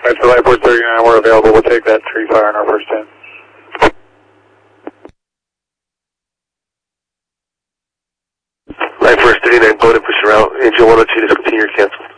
Alright, so Light Force 39, we're available. We'll take that tree fire on our first 10. Light Force 39, go ahead and push her out. Angel 102, discontinue your cancel.